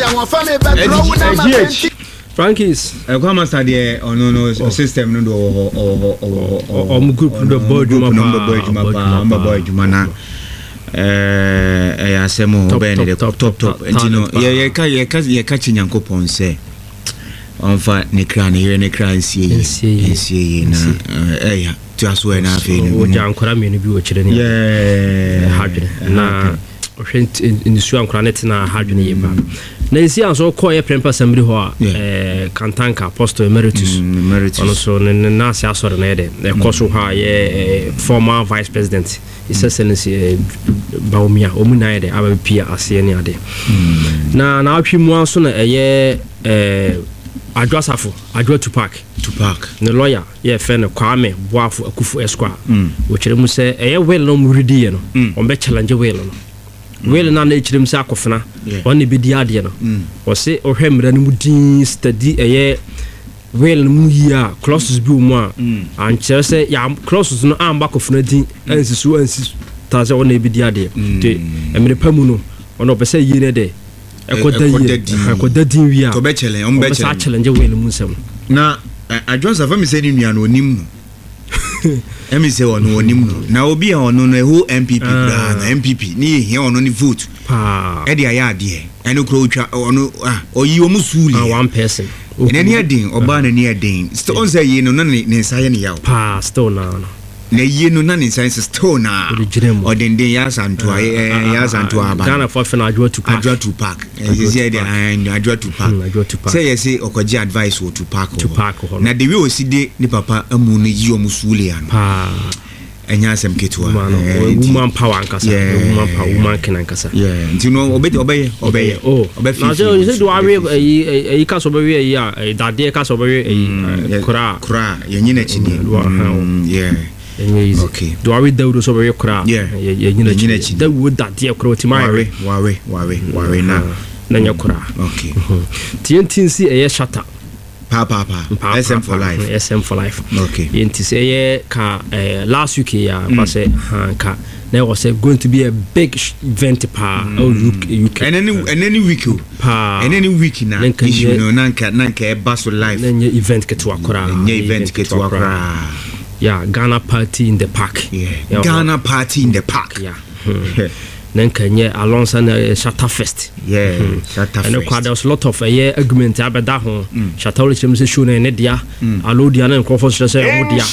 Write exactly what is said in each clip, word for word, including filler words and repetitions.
Frankie's I come as the no no system no or or or group the board you ma boy jumana eh asemo be ne top top top you know ye ye ka ye ka ye ka Nyankopon say onfa ne kra ne ne kra nsie nsie na eh ya to aso na afi ni o jankora me no bi o kire ne yeah hadwe na o hwent in su ankora net na hadwe ne yeba na isi anso call ye prempa assembly ho eh Kantanka Apostle Emeritus ono so ne na ase asore na ede e koso ha ye former vice president His Excellency Baumia omuna ede abapia ase ne ade na na atwi mu anso na eye eh Adwasafo Adwa Tupac Tupac the lawyer ye fe no Kwame Boafo Akufu Esquire wo kire mu se eye well no mu redi no on be challenge well no well na na kire mu se akofena on be di ade no wo se ohwemra no mu din study eye well no mu yia clauses bi mu a an kire se ya clauses no amba kofena din ansisu ansisu ta se on be di ade te emre pamu no on opese yire de ekoda din wi a to be challenge on be challenge well mu nsem na Adwasafo me say ni nua no onim no emi say ono onim no na obi a ono no who M P P bra na M P P ni hia ono ni vote pa e dia ya ade eno kro utwa ono ah oyi o musuli one person ene ni adin oba na ni adin still on say yi no na ne nsa ye ne yawo pa still na no na yi no na ne nsa still na o den den ya santo ya santo aba Ghana for fena Adwa Tupac Adwa Tupac e say dia Adwa Tupac say yes say okoji advice wo Tupac na the way o si de ni papa amu no yi o musuli an pa enya asem ketwa woman power ankasa woman power woman ken ankasa yeah nti no obey obey obey oh obey na say say do awe e ka so be we ya dade ka so be we kura kura ye nyina chini yeah easy okay do awe dawdo so be kura yeah ye nyina chini dawo dade kura ti mai ware ware ware ware na na nya kura okay T N T C e shatter pa pa pa S M for life S M for life okay yenti say ka last week ya pa say ka there was a, going to be a big event pa oh U K and any and any week pa and any week na issue no nanka nanka e baso life na event ketu akora na event ketu akora yeah Ghana party in the park yeah Ghana party in the park yeah then Kenya alongside Shatter Fest yeah Shatter Fest and there was a lot of a year argument abeda ho Shatter will say show na ne dia alo dia na nkrofo so say ho dia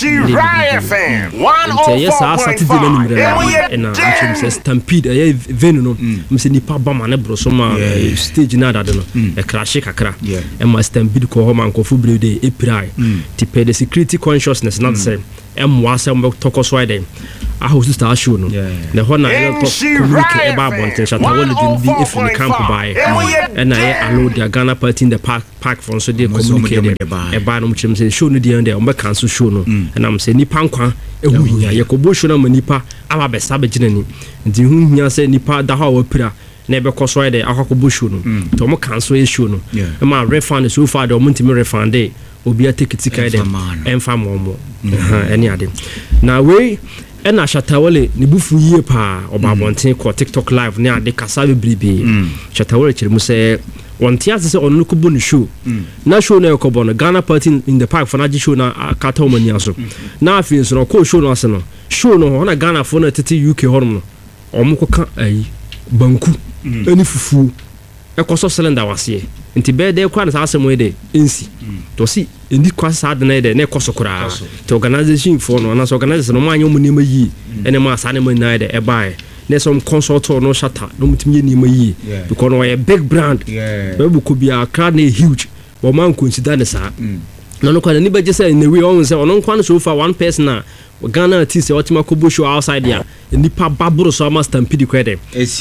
one oh four point five and I'm say stampede a venue no mse nipa ba ma ne bro so ma stage na dade no e crash kakra e ma stampede ko ho man ko fu blue dey eprai ti pay the security consciousness not say em wa say mo tokoso ide a host star show no the ho na communicate about bonten Shatter will be if in the camp by and I allow the Ghana party in the park park for so they communicate e ba no mchim say show no dey on there on be cancel show no and I'm say nipa nkwa ehu hia yakobo show na manipa aba be sabe ginani nti hu hia say nipa da ha wa pira na be koso ide akwakobo show no to mo cancel e show no e ma refund so far the monthly refund dey obi a take tika ide emfa mo mo any ade na we ena Shatawale ni bufu yie pa oba bonten ko TikTok live ne ade kasa bebrebe Shatawale chirimu se wonte ase se onu ko bonu show na show na ko bono Ghana party in the park for na show na kata omani aso na afi so ko show no ase no show no na Ghana for na tete U K horom no omko ka ayi banku eni fufu e ko so cylinder wase nti be de kwa na asem we de ensi to si endi kwa sa de na de na kosokora to organization for no na so organization no manyo mu nema yi ene ma sa ne mu na de e bai na some consultant no Shatter no mutimi nema yi because no a big brand we bu ko bia crowd na huge but man consider ne sa no no kwa ni be just in the way on say on kwa no so far one person na Ghana artist what ma ko show outside there nipa baburo so ma stampede kwede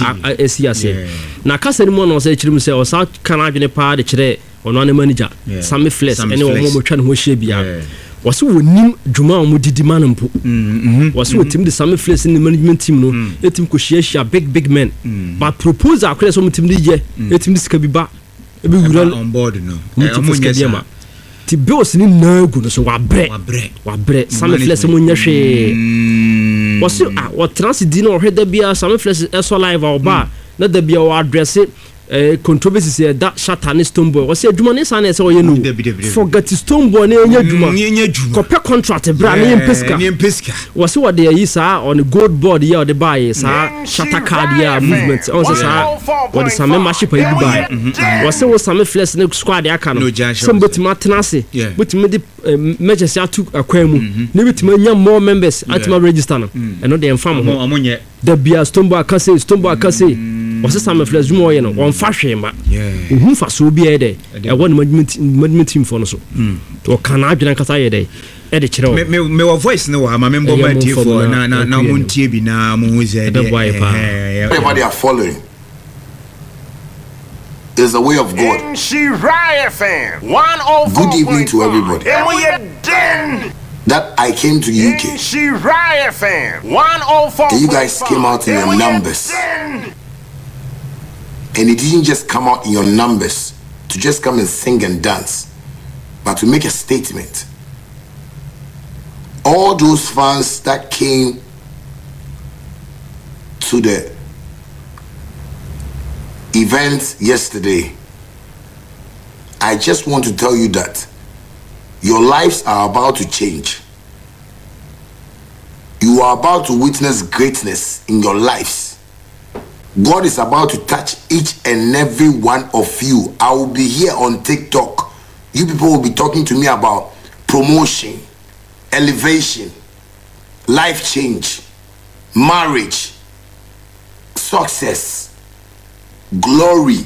esi ase na kasa ni mo no say chirim say o sa kana adwene pa de kire ono ne manager Sammy Flex ene wo mo twa ne ho hye bia wase wonim djuma o mo didi manampo wase wotim de Sammy Flex ni management team no etim ko hye hye big big men but proposal akure so motim de ye etim de sika bi ba e bi wura on board no e mo nyesa ti bills ni nagu no so wa bre wa bre Sammy Flex mo nya hwe wase ah what trans di no hweda bia Sammy Flex eso live or ba na da bia wa address eh controversy say that Shatta ne Stonebwoy was say adwuma ne san say oye no forget Stonebwoy ne enya adwuma copy contract bra ne empeska ne empeska was what they yi sa on the gold board here the buy sa Shatta card here movement on say sa what the same membership yi buy was say was some flex ne squad aka no some betima tenase betima de measures ya to akwan mu ne betima nya more members atima register no and no dey inform ho amonye the bia Stonebwoy aka say Stonebwoy aka say was some flex mu oye no on fa hwe ma hu fa so bi e dey e won management management team for no so to kana adwena kasa ye dey e dey kire me me me voice no ha ma me mbo ma tie for na na na montie bi na mo hu ze dey everybody are following is the way of God. Good evening to everybody. That I came to U K. And you guys came out in your numbers. And it didn't just come out in your numbers to just come and sing and dance, but to make a statement. All those fans that came to the event yesterday, I just want to tell you that your lives are about to change. You are about to witness greatness in your lives. God is about to touch each and every one of you. I will be here on TikTok. You people will be talking to me about promotion, elevation, life change, marriage, success, glory.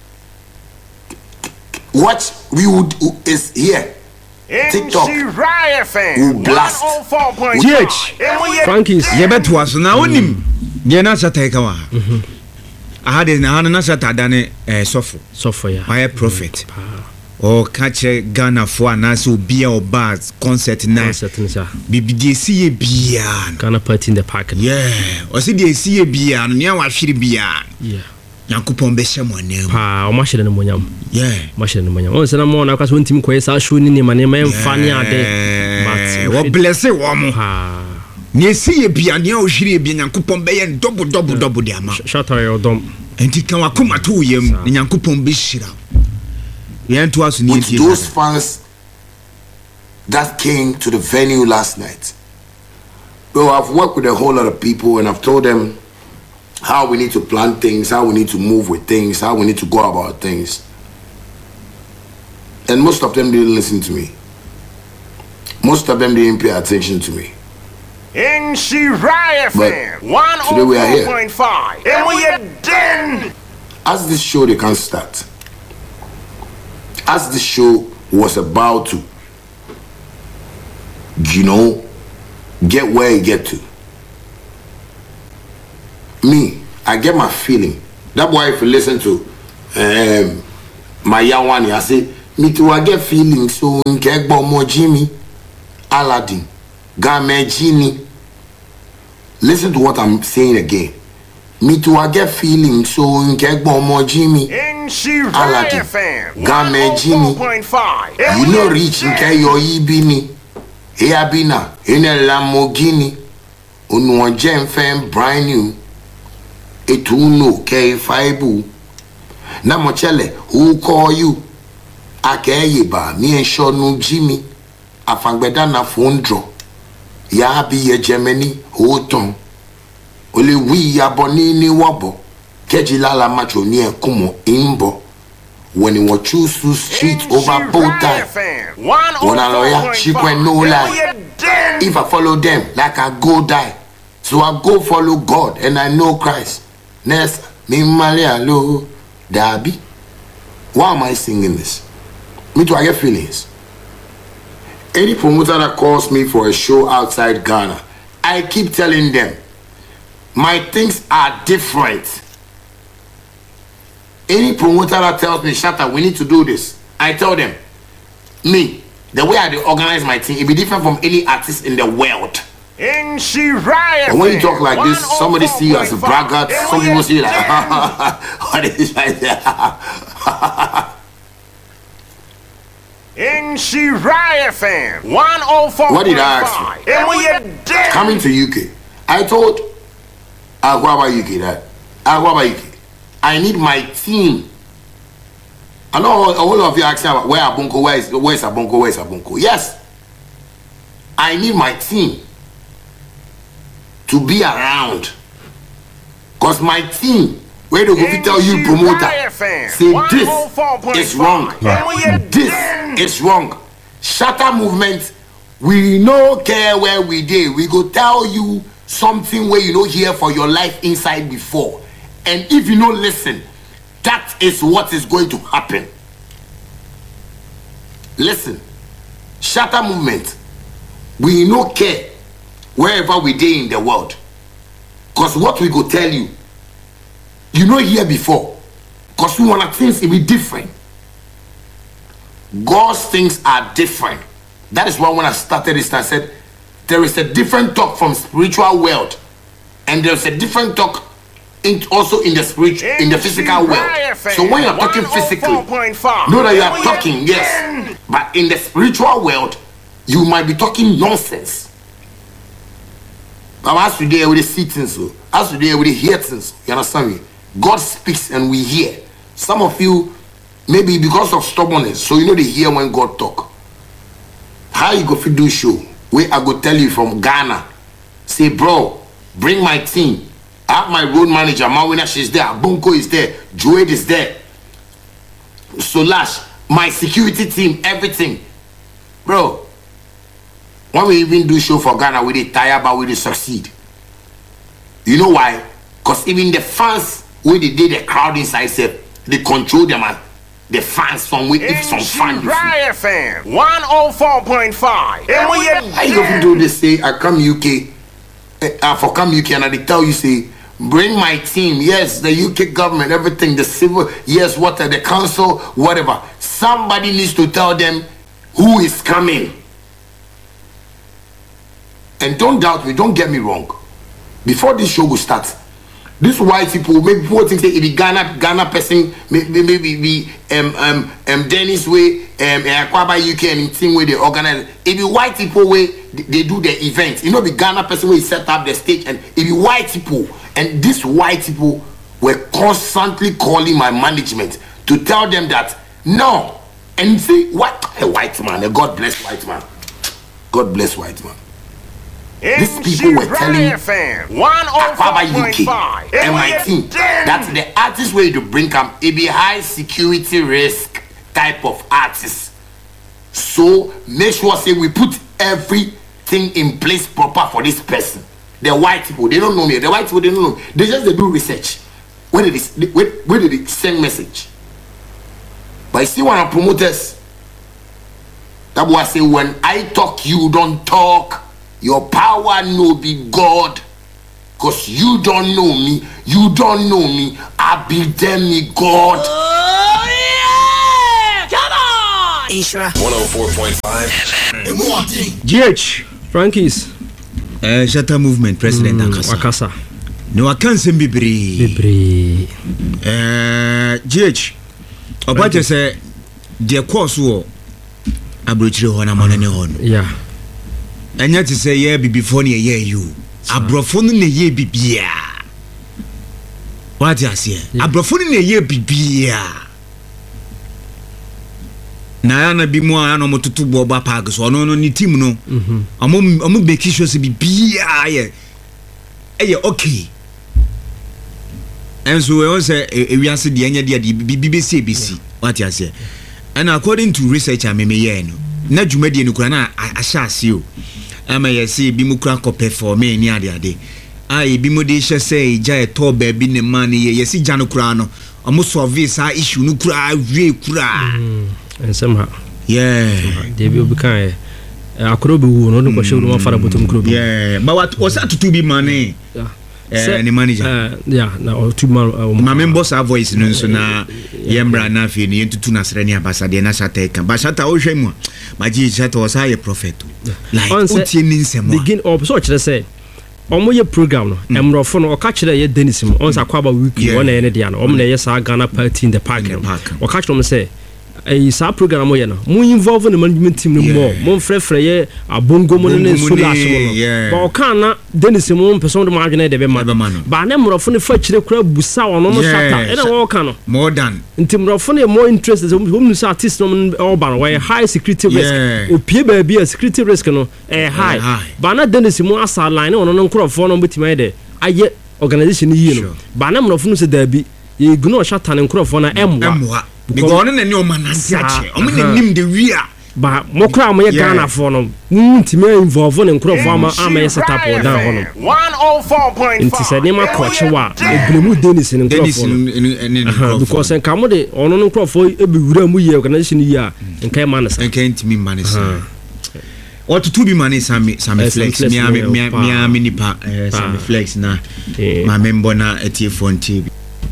What we would is here. TikTok will blast. G H Frankies yebeto aso na onim ye na Shatta ka wa aha de na na Shatta dane eh sofo sofo ya my prophet o kache Ghana fo anase obi a oba concert na bibi de siye bia Ghana party in the park. Yeah o si de siye bia no nia wa hwiri bia yeah Yankopon be hye monem pa o ma hye ne monyam yeah ma hye ne monyam on se na mo na kwaso ntimi koye sa show ni ni ma ne ma emfa ne ade but wo bless wo mo ha ne siye bia ne o hwiri bia Yankopon be ye double double double de ama Shatta yo dom enti kan wa koma to yem ne Yankopon be hira yen to aso ni enti those fans that came to the venue last night. Well, I've worked with a whole lot of people and I've told them how we need to plan things, how we need to move with things, how we need to go about things. And most of them didn't listen to me. Most of them didn't pay attention to me. In Shiraya fan, one oh four point five. And we are done. As this show they can't start. As this show was about to, you know, get where it get to. Me, I get my feeling. That boy, if you listen to um, my Yawani, I say, me too, I get feeling. So, in Kegbo Mo Jimmy, Aladdin, Game Genie. Listen to what I'm saying again. Me too, I get feeling. So, in Kegbo Mo Jimmy, Aladdin, Game Genie. You know, rich in Kayo Ibini, Eabina, in a Lamborghini, Unwa Jem Fem, brand new. Etuno K Faibu na mochele who call you akeyeba me and Shonu Jimmy afangbeda na phone draw ya bi ye Germany hoton ole wi ya boni ni wabo kejilala macho ni enkumo imbo when you choose to street over both time when a lawyer she can no lie if I follow them like I go die so I go follow God and I know Christ. Next, me Maria lo Dabi. Why am I singing this? Me too, I get feelings. Any promoter that calls me for a show outside Ghana, I keep telling them my things are different. Any promoter that tells me, Shatta, we need to do this, I tell them, me, the way I organize my team, it be different from any artist in the world. And when you talk like this, somebody see you as a braggart. Some people see you like, what is this right there? In Shiraya fan, one oh four. What did I ask you? And we are dead. Coming to U K. I told Agwaba U K that. Agwaba U K. I need my team. I know all of you asking about where Abonko, where is where is Abonko, where is Abonko? Yes, I need my team to be around, cause my team, where they go to tell you promoter, say this is wrong, yeah. This is wrong. Shatter movement, we no care where we dey. We go tell you something where you no hear for your life inside before, and if you no listen, that is what is going to happen. Listen, Shatter movement, we no care wherever we dey in the world, cause what we go tell you, you know hear before, cause we wanna things to be different. God's things are different. That is why when I started this, I said there is a different talk from spiritual world, and there's a different talk in also in the spiritual, in the physical world. So when you're talking physically, know that you are talking, yes, but in the spiritual world, you might be talking nonsense. But as today we see things, so as today we hear things. You understand me? God speaks and we hear. Some of you, maybe because of stubbornness, so you know they hear when God talk. How you go fit do show? Where I go tell you from Ghana, say, bro, bring my team. I have my road manager, Mawina, she's there. Bunko is there. Joed is there. Solash, my security team, everything, bro. When we even do show for Ghana, we dey tire, but we dey succeed. You know why? Because even the fans, when they did the crowd inside, they control them, and the fans from with if some fan. F M one oh four point five. How you going to do this? Say I come U K, uh, for come U K, and they tell you say bring my team. Yes, the U K government, everything, the civil, yes, what the council, whatever. Somebody needs to tell them who is coming. And don't doubt me, don't get me wrong. Before this show will start, these white people, maybe people think say it be Ghana, Ghana person, maybe maybe be um um um Dennis way, um Akwaba U K and thing where they organize. It be white people way they, they do the event. You know, the Ghana person way set up the stage, and it be white people. And these white people were constantly calling my management to tell them that no. And see what a white man, a God bless white man, God bless white man. These people were telling Akwaba U K and my team that the artist way to bring them it be high security risk type of artist. So make sure say we put everything in place proper for this person. The white people, they don't know me. The white people, they don't know me. They just they do research. Where did they, where, where did they send message? But you see one of promoters, that boy say when I talk, you don't talk. Your power no be God, cause you don't know me, you don't know me, I be demi God. Oh yeah! Come on! Isra one oh four point five. G H Frankies. Uh, Shatter movement president mm, Akasa. Akasa. No akanse bibiri. Bibiri. Uh, G H. Obaje say the course wo abrochire ho na monane ho no. Yeah. And yet to say, yeah, before you hear you. A brofon in a year bibia. What I say? A brofon in a year bibia. Nayana be more animal to two boba pags or no, no, ni team no. I'm a big issue to be bia. Eh, okay. And so we also we answer the end of the B B C B C. What I say? And according to research, I may hear no. Na jumadi no kura na ahyase o ama yesi bi mu kura ko perform ni ade ade ai bi mu de hye say ja e to ba bi ne man ye yesi ja no kura no omo solve sa issue no kura wie kura and somehow yeah they be kan akoro be wu no do ko shewu no fara botom kuro bi yeah but what was that to be money yeah eh ni manager uh, yeah na o two man ma member sa voice no so na yembra na fi ni entutu na sere ni ambassador na Shatter kan ba Shatter o hwe mu ma ji Shatter was a prophet like utie ni nsemo begin up so kire say omo ye program no emrofo no o ka kire ye Denisim on sa Akwaba week won na ye ne dia no omo na ye sa Ghana party in the park o ka kire mo say eh sa program mo ye no mo involve in the management team no more mo frefre ye abongo mo ne sola so no ba o kan na Dennis mo person de mo adwene de be ma ba na mrofo ne fa kire kura busa ono no shata e na wo kan no more than nti mrofo ne more interested so mo say artist no o ba no high security risk o pie ba bia security risk no eh high ba na Dennis mo asa line ono no nkrofo no betima de aye organization yi no ba na mrofo no se da bi ye ignore shata ne nkrofo na emwa because on na ni o manase ache o me nim de wi a ba mokra mo ye Ghana for no ntime involve ne nkrofo ama ama set up down hono one oh four point five nti se ne ma koche wa eblemu Dennis ne nkrofo no because en kamo de ono no nkrofo e be wura mu ye organization yi a enkai manase enkai ntimi manase what to be manase sami sami flex mi mi mi mi nipa sami flex na ma member na etie fonti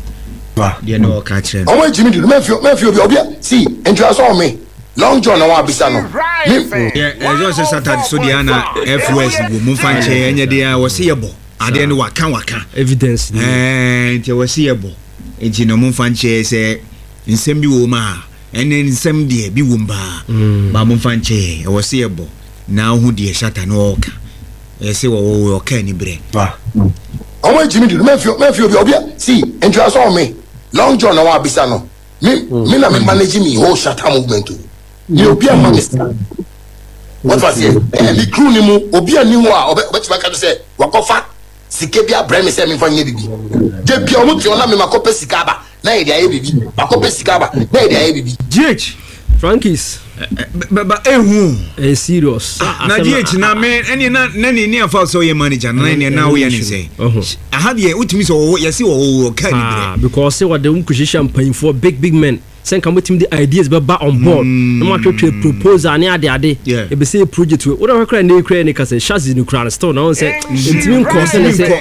dia no catch them. Oh, Jimmy, do me feel me feel be obia. See, interest on me. Long John na wa bisa no. Yeah, ejo se Saturday so dia na F W S go mu fanche enye dia wo se yebo. Ade no waka waka evidence. Eh, nti wo se yebo. Nti no mu fanche se nsem bi wo ma. Ene nsem dia bi wo mba. Ba mu fanche wo se yebo. Na hu dia shata no oka. E se wo wo oka ni bre. Ba. Oh, Jimmy, do me feel me feel be obia. See, interest on me. Long John na wa bisa no me me na me manage me whole shatter movement ni obi am minister what was here eh the crew ni mu obi ani ho a obeti baka say wakofa sike bia brand me say me fa nye bibi je bia omo ti ona me makopa sika ba na ye dia ye bibi makopa sika ba na ye dia ye bibi G H Frankies ba ehu eh serious na G H na me eni na na ni ni afa so ye manager na ni na we ni say aha de utimi so ye se wo ka ni ah because say what the unkushisha paying for big big men sen come with him the ideas be back on board no ma twetwe proposal ani ade ade e be say project we we kra na kra ni ka say shazi ni kra store na on say intimi nko say say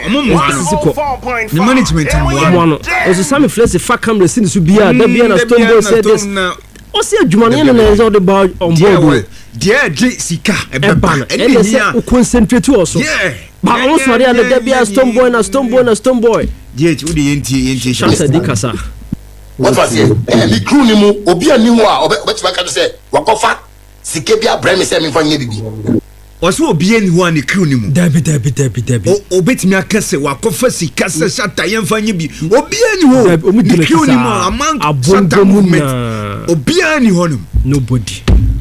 the management mo no so some flex fa camera sin so bia da bia na stone boy say this o se adwuma ne na nzo de ba on board dia de sika e be ba e say o concentrate also ba on so dia da bia stone boy na stone boy na stone boy G H udi yenti yenti chance di kasa what was here eh the crew ni mu obi ani ho a obeti baka say wakofa sike bia brand me say me fa nye bibi oso obi ani ho ani crew ni mu dabi dabi dabi dabi o obetimi akase wakofa sika se shata ye mfa nye bi obi ani ho the crew ni mu among shata movement obi ani ho no nobody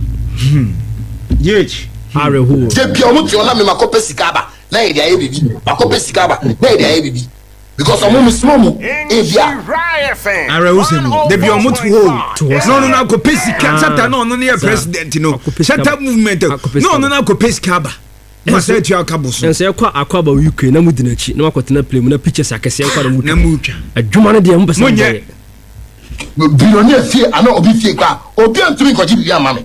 G H are who je bia omo ti ona me makopa sika ba na ye dia ye bibi makopa sika ba na ye dia ye bibi because omo me small mo e bia are who say mo de bia omo to hold no no na ko pesika shata no no ne president no shata movement no no na ko pesika ba ma say tu akabos en say kwa akwaba U K na mudinachi na makotena play mu na pictures akese en kwa na na mutwa adwuma ne de mo pesa billionaire fie ana obi fie kwa obi antumi kwaji bia ma me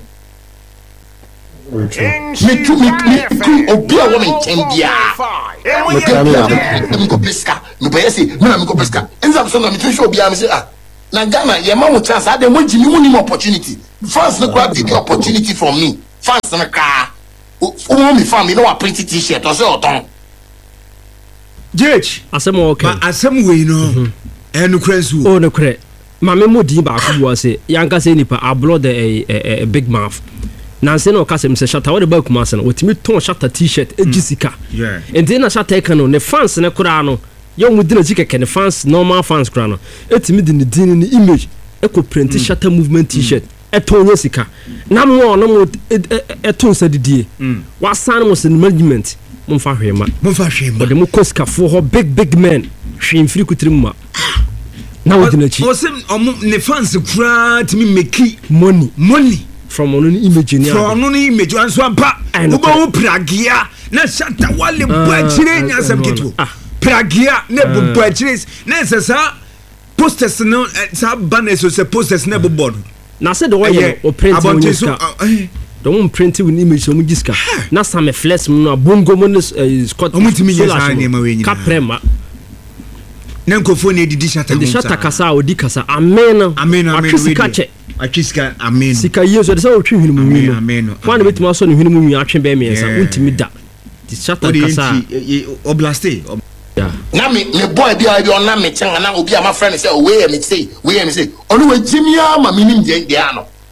me tu me me obi a woman chembia me ko pesca me pese me na me ko pesca enza so na me tu show obi a me say ah na Ghana ye ma mo chance ade mo jimi mo ni opportunity fans no grab the opportunity from me fans na ka o mo me fan me no a pretty t-shirt o say oton G H asem okay ba asem we no enu kransu o no kre ma me modi ba ku wo say yanka say nipa ablo the a big mouth nanse no kasem se shata wode ba kuma se no otimi ton shata t-shirt ejisika yeah enti na shata e kanu ne fans ne kura no yo mudina jike ne fans normal fans kura no etimi di ne din ni image e ko print shata movement t-shirt e ton yesika na mo no mo e ton sa didie wa san mo se management mo fa hwema mo fa hwema de mo koska fo ho big big men hwe mfiri kutrim ma na wodina chi o se ne fans kura timi meki money money from on image ni from on image and so pa uba wo pragia na shata wale bwachire nya asem keto pragia na bwachire na sesa posters no sa banners so se posters na board na se de wo ye o print wo niska don print wo image so mu giska na some flex no bongo mo Scott o mutimi nya sa ne ma we nyina kaprema na nkofo ne didi shata mo shata kasa o di kasa amen amen amen we Achiska amen sika yeso de say o twi hwinu mu wi no amen kwa na betima so ne hwinu mu wi atwe be me yesa untimi da di shata kasa oblaste yeah na me me boy bi a bi on na me chen na obi a ma friend say we me say we me say onu we jimia ma minim je de ano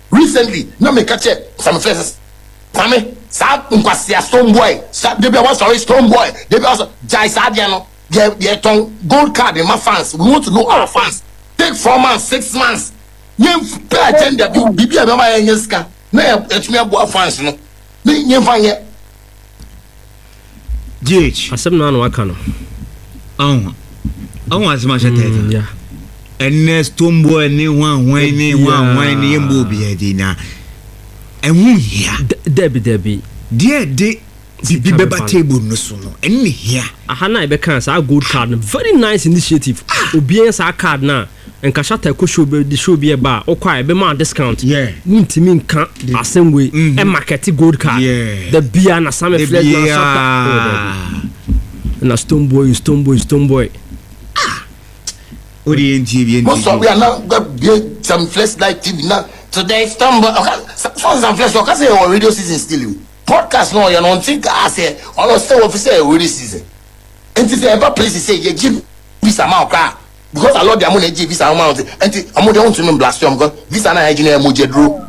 recently no me catch some friends Sammy sa nkwasia stone boy sa dey be one sorry stone boy dey be also jai sa dia no dey dey ton gold card in my fans we want to know our fans take four months six months nyem pay agenda bi bibi e be ma yen ska na etumi abo fans no ni nyem fa ye G H asem na no aka no oh oh asema shete yeah ene stone boy ni wan wan ni wan wan ni yembo bi edina enwu hia debi debi die de bibi beba table no so no enne hia aha na be kan sa gold card very nice initiative obi sa card na enka shata ko show be show be ba okwa e be ma discount yeah ntimi nka asem we e market gold card the bia na some flex na shata na stone boy stone boy stone boy odi T V most of we are now get some flex like T V now today stone boy some flex o ka say our radio season still podcast no you don't think I say all of say officer radio season and if ever place say you give visa amount because I love the money give visa amount and I'm the one to blaspheme because visa na engineer mo jedro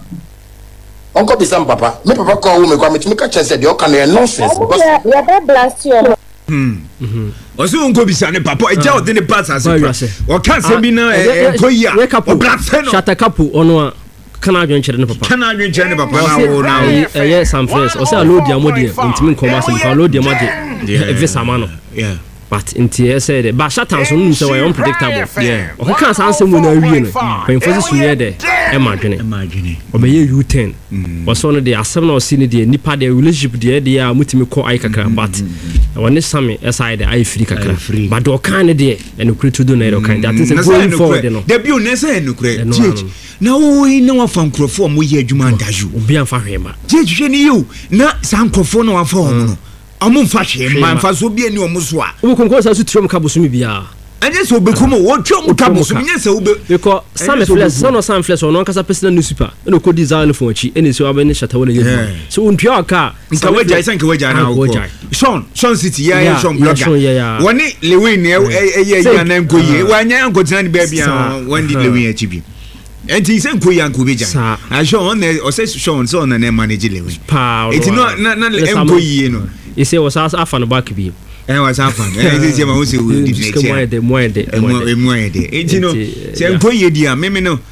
uncle be some papa me papa call me come me catch say the kind nonsense because yeah that blaspheme hmm mhm oso unko bi sa ne papa e ja o de ne pass as o kan se bi na e ko ya o blaspheme shata kapu ono a kana adwen chere ne papa kana adwen chere ne papa na wo na eh some friends o say allo dia mo de ntimi nkoma se allo dia mo de visa ma no yeah but inti e say de ba shatan so nu say we unpredictable yeah o kan san se mo na wie no when for this year de e ma dwene e ma dwene o be ye U ten o so no de asem na o si ne de nipa de relationship de de ya mutimi ko ai kakra but woni same aside ai free kakra but o kan ne de en kretu do na e o kan that is going forward no de bi o ne say no kre na wo na wa fa nkrofo mo ye adwuma ndaju obi an fa hwema je hwe ni you na san nkrofo na wa fa ho no amun fa hwema fa so bi ani o mo so a wo konko sa su trom ka bosumi bia anye so be komo wo twom ka bosumi nye se wo be because some flex some some flex on kasa personal newspaper eno ko design phone chi eni so abene shata wona ye so untwa ka nka waja isan ka waja na wo Sean Sean City ya ya Sean blogger woni Lewin e ye ya na nko ye wanya nko tina ni ba bia wandi Lewin a chibi enti isen ko yanko beja a Sean o say Sean so na na manage Lewin pa enti no na na enko yi no e say was afa no back bi eh was afa eh say ma wo say we di next year de mo de mo mo de enti no say enko yi dia meme no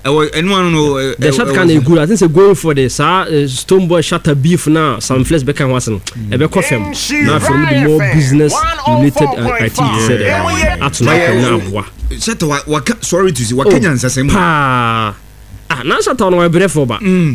eno no the shot can e good I think say going for the sa stone boy shatter beef now some flesh be kan wasen e be kofem na from the more business related activities said at na na shut wa sorry to see wa Kenya nsasem pa ah na shut on wa brefo ba mm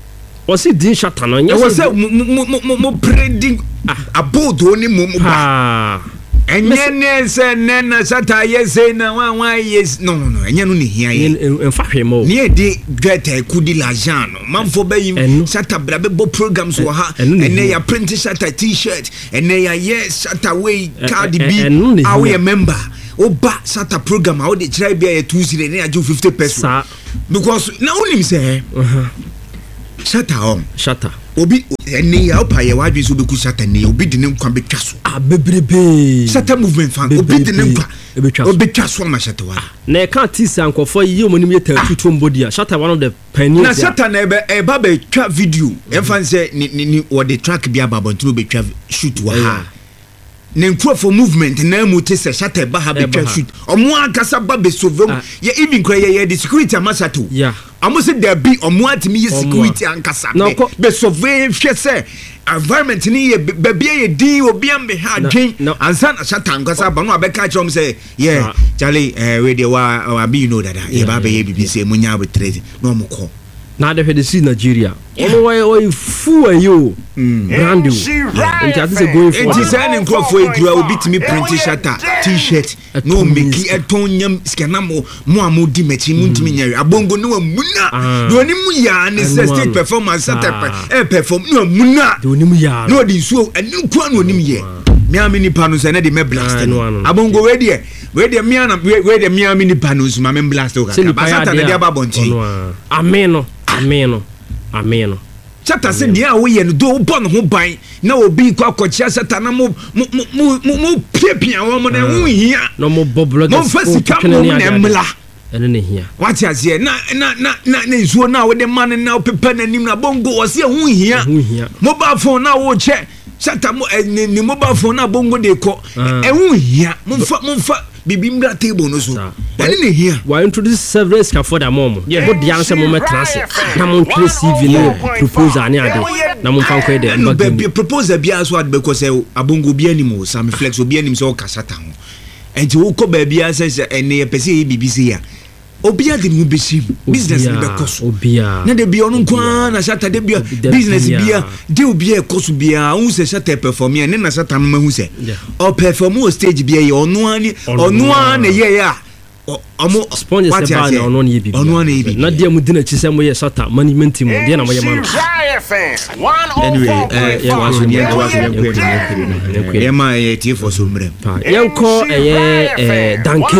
o si din shut no nya o say mo mo preding abodo ni mo ba enye ne se ne na shut yes na wan wan yes no no enye no ne hia ye en fa hwemo ni e de geta kudi la jan no manfo ba yim shut bra be bo programs wo ha ene ya print shut t-shirt ene ya yes shut way Cardi B awe a member oba sata program how dey try be a two zero na ajo fifty pesos because na only say uh-huh shata on shata obi eni ya opa ye wadwe so beku shata ne obi de ne nkwa betwa so ah bebrebe shata movement fan obi de ne nkwa obi betwa so ma shata wa na e kan tisi ankofo yi omonim ye tatu mbodi a shata one of the pioneers na shata na ebe e ba be twa video e fan say ni ni wo the track bia babonto be twa shoot wa ha ne nkrofo movement na mu te se shata ba ha be twa shoot omo akasa ba be sovem ye even kra ye the security amasato yeah amo se there be omo atimi ye security ankasa be sovem hwe se environment ni ye bebia ye din obi am be ha dwen ansa na shata ankasa ba no abeka kire om say yeah Charlie eh we dey wa be you know that ye ba be ye bibisi munya be trade no mo ko na de hwede si Nigeria ono why why fu ayo brand you and I think going for it is an incrofo igura obi timi print shirt t-shirt no make eton nyam skana mo mo amodi machi mu ntimi nya abongo no amuna do ni mu ya ne state performance at e perform no amuna do ni mu ya no di so eni kwa no nim ye me amini panu se na de me blast abongo we de we de me ana we de me amini panu so ma me blast o ka ba sata na dia ba bonti ameno ameno ameno chata se dia wo ye no do bon ho ban na obi kwa kwacha sata na mo mo mo mo piapia wo mo na wo hia no mo boblo mo fasika mo na mla ene ne hia what you say na na na na nsuo na we de man na pepa na nim na bongo o se hu hia mobile phone na wo che shata mo ni mobile phone na bongo de ko e hu hia momfa momfa bibimbra table no so ene ne hia wa introduce several ska for the mom mo de answer mo metrase na mo ntwe C V no proposal ni ade na mo fan ko de mbagam proposal bia so ade because abongo bia ni mo sam flex obi anim so kasata ho enti wo ko ba bia se ene e pese B B C ya obia de mu besim business ni be koso obia na de bia onu kwa na shata de bia business bia de obia koso bia hu se shata perform ya ne na shata no mahu se o perform o stage bia ye onu ani onu ani ye ya omo sponsor se ba na onu ni bibia onu ani bibia na de mu dina chi se mo ye shata management mu de na mo ye man anyway eh ya wa so ni ya wa so ni ya ma ye ti for so mrem yanko eye eh danke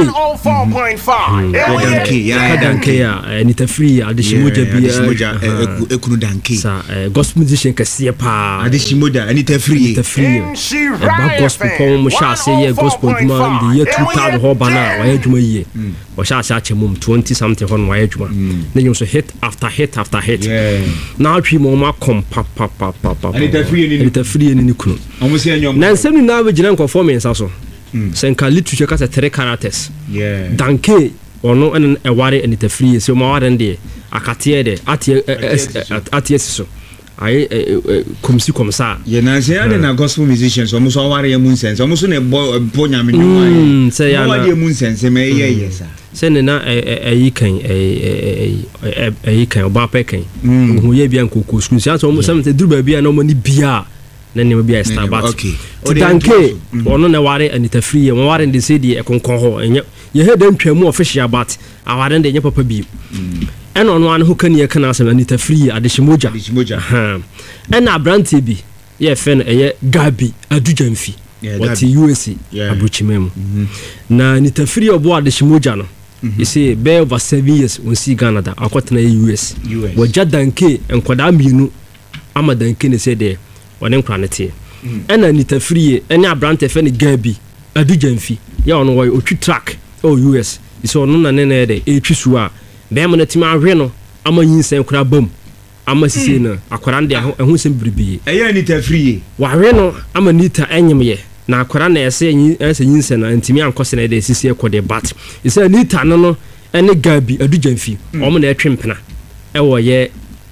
danke ya danke ya ni ta free adishimoja bia adishimoja ekunu danke sa gospel musician kase pa adishimoja ni ta free ta free ba gospel pon mo sha se ye gospel duma the year two thousand ho bana wa ye duma ye wa sha sha chemum twenty something hon wa ye duma na yum so hit after hit after hit na atwi mo ma kom pa pa pa pa pa ni ta free ni ni ta free ni kunu omo se anyom na nsem ni na be gina performance aso senka literature ka three characters yeah danke ono en eware en ta free so ma ware ndie akatie de atie atie so ai komsi komsa ye na se ade na gospel musicians omo so ware ye mun sense omo so na bo nyame no ai se ya na ware ye mun sense me ye ye sa se ne na ayi kan ayi ayi kan oba pe kan hu ye bia nkoko school se aso omo se me duru ba bia na omo ni bia na ne bia star bat danke ono na ware anita free mo ware ndi se di ekonkon ho enye ye he dan twamu official bat aware ndi enye papa bi eno ono an ho kan ye kana asem anita free adishimoja ha ena brante bi ye fen eye gabi adujamfi wati U S abuchimem na anita free obo adishimoja no you see be over seven years on see Canada akwatena U S wajja danke enkwada mienu ama danke ne se de wone nkranete ena nita free ene abrante fe ne gabi adujamfi ya ono wo otwi track o U S iso ono na ne ne de etwisu a be mo na tima ahwe no ama yinsen kura bam ama sisi na akwara nde ehun sem bribi eya nita free wa hwe no ama nita enyemye na akwara na ese yin ese yinsen na ntimi ankose na de sisi ekode bat ise nita no no ene gabi adujamfi omo na etwempena e wo ye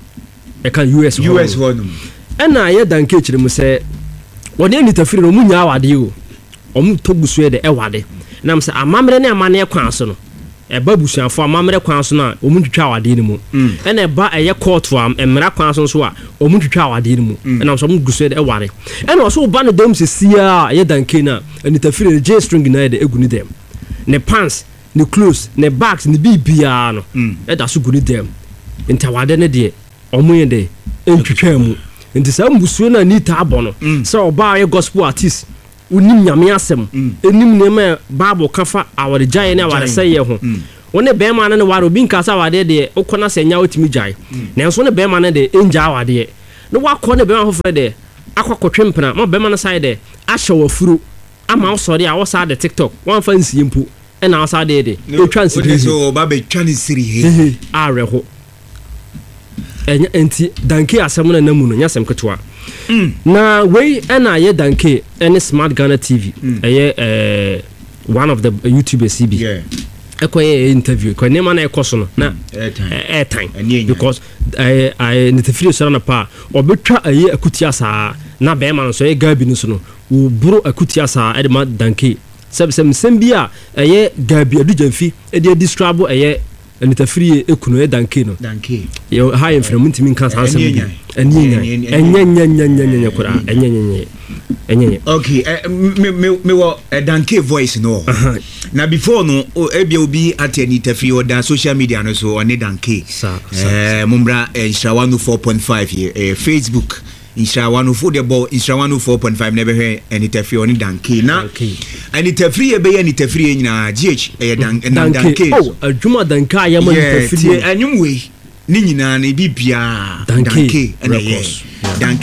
e kan U S U S wonum ena ye danke chire mu se woni nita free no munya awade o om togusu de ewade nam se amamre ne amane kwan so no e babusuafo amamre kwan so na om ntwitwa awade ni mu ena e ba eye court am emra kwan so so a om ntwitwa awade ni mu nam so om gusu de ewade ena so ba no dem se sia ye danke na nita free J string na de eguni dem ne pants ne clothes ne bags ne bibia no e da so guni dem ntawade ne de om ye de ntwitwa mu nti sa mbusuo na nita abono se oba ye gospel artist unim nyame asem enim ne ma bible kafa aware jaye ne aware seye ho woni be ma ne ware obi nka sa wade de ukona senya otimi jaye nenso ne be ma ne de enja awade no wakọ ne be ma hofre de akọkọtwempena ma be ma ne sai de ahye wafuru ama osori a wosa de TikTok wan fa nsie mpu e na wosa de de etwa nsiri so ba be twa nsiri he are ho enya enti danke asem na namu no nyasem ketwa na we ena ye danke any Smart Ghana T V eye eh one of the YouTubers C B yeah ekoye interview ko nema na ekoso no na airtime because I I netefiri so na pa obetwa aye akutia saa na be ma no so ye gabi no so no wo buru akutia saa e ma danke sebsem sembia eye gabi adujamfi e de distrabo eye netefiri ekuno e danke no danke yo high inflation ntimi kan san sem enyenye enyenye enyenye kura enyenye enyenye okay me me me wo danke voice no na before no ebia obi ateni tafi oda social media no so on danke eh mumbra insha one oh four point five here Facebook insha one oh four de bo insha one oh four point five never hear any tafi on danke na any tafi e be any tafi nyina gh eh danke oh adwuma danke ayama ni tafi anyum we ni nyina na bibia danke ene ye danke